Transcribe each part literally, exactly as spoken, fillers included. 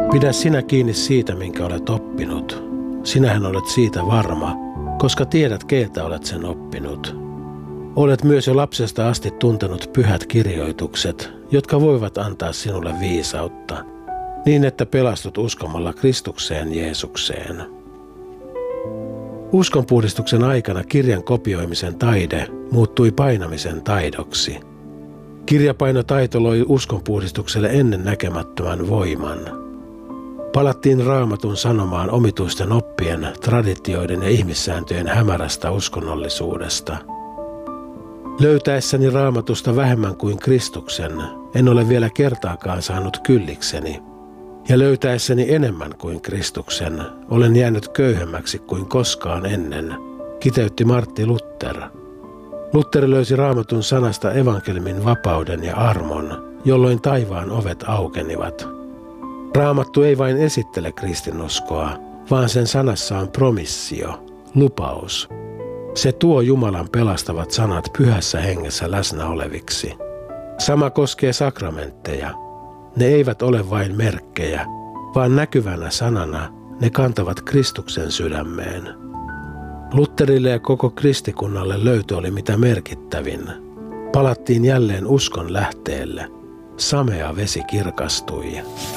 Pidä sinä kiinni siitä, minkä olet oppinut. Sinähän olet siitä varma, koska tiedät, keiltä olet sen oppinut. Olet myös jo lapsesta asti tuntenut pyhät kirjoitukset, jotka voivat antaa sinulle viisautta, niin että pelastut uskomalla Kristukseen Jeesukseen. Uskonpuhdistuksen aikana kirjan kopioimisen taide muuttui painamisen taidoksi. Kirjapainotaito loi uskonpuhdistukselle ennen näkemättömän voiman. Palattiin Raamatun sanomaan omituisten oppien, traditioiden ja ihmissääntöjen hämärästä uskonnollisuudesta. Löytäessäni Raamatusta vähemmän kuin Kristuksen, en ole vielä kertaakaan saanut kyllikseni. Ja löytäessäni enemmän kuin Kristuksen, olen jäänyt köyhemmäksi kuin koskaan ennen, kiteytti Martti Luther. Luther löysi Raamatun sanasta evankeliumin vapauden ja armon, jolloin taivaan ovet aukenivat. Raamattu ei vain esittele kristinuskoa, vaan sen sanassa on promissio, lupaus. Se tuo Jumalan pelastavat sanat pyhässä hengessä läsnä oleviksi. Sama koskee sakramentteja. Ne eivät ole vain merkkejä, vaan näkyvänä sanana ne kantavat Kristuksen sydämeen. Lutherille ja koko kristikunnalle löytö oli mitä merkittävin. Palattiin jälleen uskon lähteelle. Samea vesi kirkastui.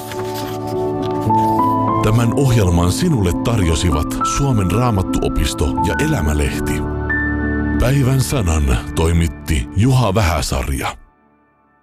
Tämän ohjelman sinulle tarjosivat Suomen Raamattuopisto ja Elämälehti. Päivän sanan toimitti Juha Vähäsarja.